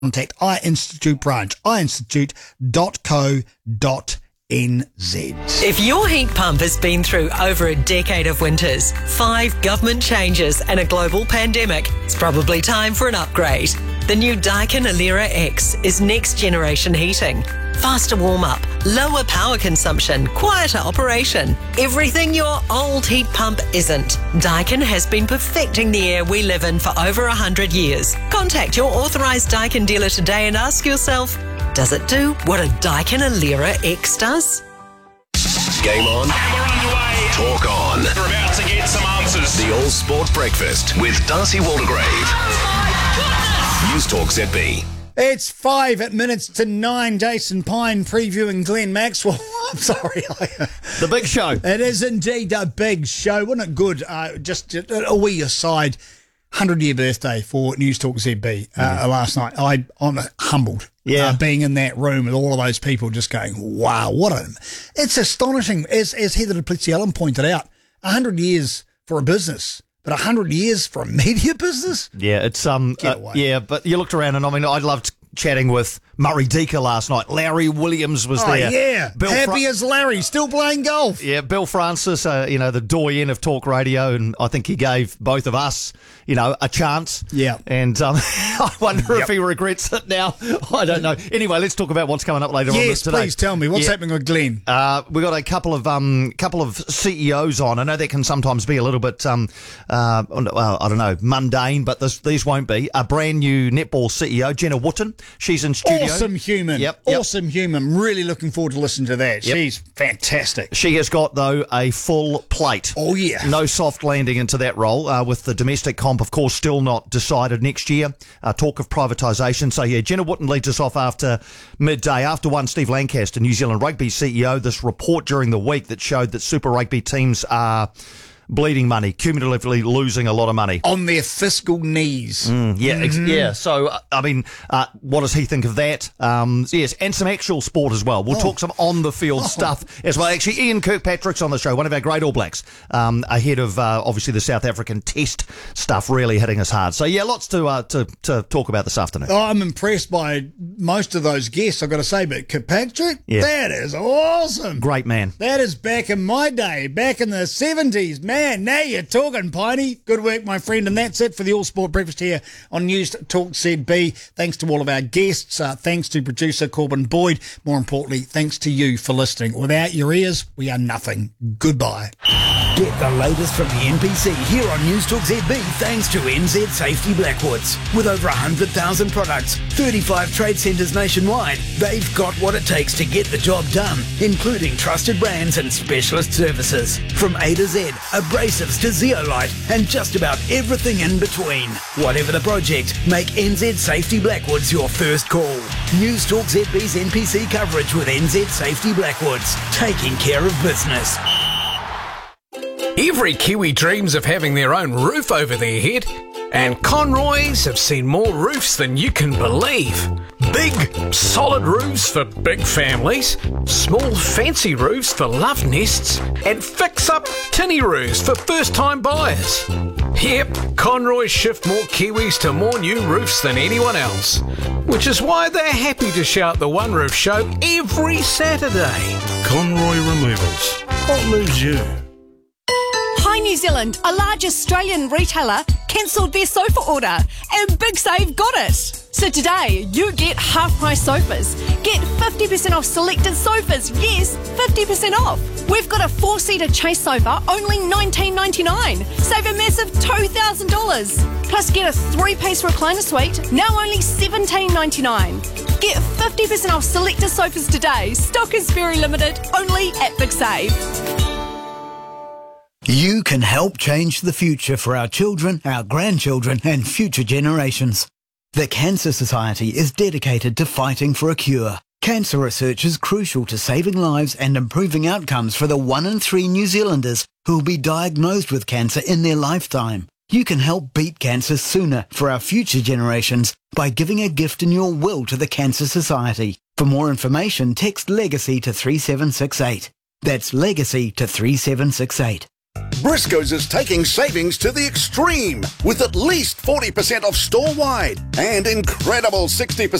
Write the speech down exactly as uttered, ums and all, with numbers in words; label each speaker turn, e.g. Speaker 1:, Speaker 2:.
Speaker 1: contact iInstitute branch, i institute dot co dot n z.
Speaker 2: If your heat pump has been through over a decade of winters, five government changes and a global pandemic, it's probably time for an upgrade. The new Daikin Alera X is next generation heating. Faster warm-up, lower power consumption, quieter operation. Everything your old heat pump isn't. Daikin has been perfecting the air we live in for over one hundred years. Contact your authorised Daikin dealer today and ask yourself, does it do what a Daikin Alera X does?
Speaker 3: Game on.
Speaker 4: We're underway.
Speaker 3: Talk on.
Speaker 4: We're about to get some answers.
Speaker 3: The All Sport Breakfast with Darcy Waldegrave.
Speaker 4: Oh my goodness!
Speaker 3: News Talk Z B.
Speaker 1: It's five at minutes to nine. Jason Pine previewing Glenn Maxwell. I'm sorry.
Speaker 5: The big show.
Speaker 1: It is indeed a big show. Wasn't it good? Uh, just a wee aside. one hundred year birthday for News Talk Z B uh, last night. I, I'm humbled
Speaker 5: Yeah.
Speaker 1: uh, being in that room with all of those people just going, wow, what a... It's astonishing. As, as Heather Duplessis-Allen pointed out, one hundred years for a business, but one hundred years for a media business?
Speaker 5: Yeah, it's um,
Speaker 1: Get
Speaker 5: uh,
Speaker 1: away.
Speaker 5: yeah, but you looked around and I mean, I loved chatting with Murray Deaker last night. Larry Williams was
Speaker 1: Oh,
Speaker 5: there.
Speaker 1: yeah.
Speaker 5: Bill
Speaker 1: Happy
Speaker 5: Fra-
Speaker 1: as Larry, still playing golf.
Speaker 5: Yeah, Bill Francis, uh, you know, the doyen of talk radio, and I think he gave both of us, you know, a chance.
Speaker 1: Yeah.
Speaker 5: And um, I wonder
Speaker 1: Yep.
Speaker 5: if he regrets it now. I don't know. Anyway, let's talk about what's coming up later on
Speaker 1: Yes,
Speaker 5: today.
Speaker 1: please tell me. What's
Speaker 5: Yeah.
Speaker 1: happening with Glenn?
Speaker 5: Uh, we've got a couple of um, couple of C E Os on. I know that can sometimes be a little bit, um, uh, well, I don't know, mundane, but this, these won't be. A brand new netball C E O, Jenna Wooten. She's in studio.
Speaker 1: Awesome human.
Speaker 5: Yep, yep.
Speaker 1: Awesome human. Really looking forward to listening to that.
Speaker 5: Yep.
Speaker 1: She's fantastic.
Speaker 5: She has got, though, a full plate.
Speaker 1: Oh, yeah.
Speaker 5: No soft landing into that role, uh, with the domestic comp, of course, still not decided next year. Uh, talk of privatisation. So, yeah, Jenna Wooten leads us off after midday. After one, Steve Lancaster, New Zealand Rugby C E O, this report during the week that showed that Super Rugby teams are bleeding money, cumulatively losing a lot of money.
Speaker 1: On their fiscal knees.
Speaker 5: Mm, yeah, ex- yeah. So, uh, I mean, uh, what does he think of that? Um, yes, and some actual sport as well. We'll talk some on-the-field stuff as well. Actually, Ian Kirkpatrick's on the show, one of our great All Blacks, um, ahead of, uh, obviously, the South African Test stuff really hitting us hard. So, yeah, lots to uh, to, to talk about this afternoon.
Speaker 1: Oh, I'm impressed by most of those guests, I've got to say, but Kirkpatrick,
Speaker 5: Yeah.
Speaker 1: that is awesome.
Speaker 5: Great man.
Speaker 1: That is back in my day, back in the seventies. Man, now you're talking, Piney. Good work, my friend. And that's it for the All Sport Breakfast here on News Talk Z B. Thanks to all of our guests. Uh, thanks to producer Corbin Boyd. More importantly, thanks to you for listening. Without your ears, we are nothing. Goodbye.
Speaker 6: Get the latest from the N P C here on News Talk Z B thanks to N Z Safety Blackwoods. With over one hundred thousand products, thirty-five trade centres nationwide, they've got what it takes to get the job done, including trusted brands and specialist services. From A to Z, abrasives to zeolite, and just about everything in between. Whatever the project, make N Z Safety Blackwoods your first call. News Talk Z B's N P C coverage with N Z Safety Blackwoods, taking care of business.
Speaker 7: Every Kiwi dreams of having their own roof over their head, and Conroys have seen more roofs than you can believe. Big, solid roofs for big families, small, fancy roofs for love nests, and fix-up tinny roofs for first-time buyers. Yep, Conroys shift more Kiwis to more new roofs than anyone else, which is why they're happy to shout the One Roof Show every Saturday.
Speaker 8: Conroy Removals. What moves you?
Speaker 9: Hi New Zealand, a large Australian retailer cancelled their sofa order and Big Save got it. So today you get half price sofas. Get fifty percent off selected sofas. Yes, fifty percent off. We've got a four-seater Chase sofa, only nineteen ninety-nine. Save a massive two thousand dollars. Plus get a three-piece recliner suite, now only seventeen ninety-nine. Get fifty percent off selected sofas today. Stock is very limited, only at Big Save.
Speaker 6: You can help change the future for our children, our grandchildren, and future generations. The Cancer Society is dedicated to fighting for a cure. Cancer research is crucial to saving lives and improving outcomes for the one in three New Zealanders who will be diagnosed with cancer in their lifetime. You can help beat cancer sooner for our future generations by giving a gift in your will to the Cancer Society. For more information, text LEGACY to three seven six eight. That's LEGACY to three seven six eight.
Speaker 10: Briscoe's is taking savings to the extreme with at least forty percent off store-wide and incredible sixty percent